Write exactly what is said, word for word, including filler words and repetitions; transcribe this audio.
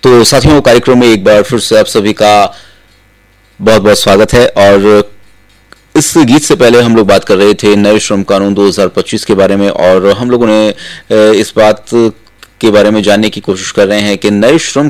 तो साथियों, कार्यक्रम में एक बार फिर से आप सभी का बहुत बहुत स्वागत है। और इस गीत से पहले हम लोग बात कर रहे थे नए श्रम कानून दो हज़ार पच्चीस के बारे में, और हम लोगों ने इस बात के बारे में जानने की कोशिश कर रहे हैं कि नए श्रम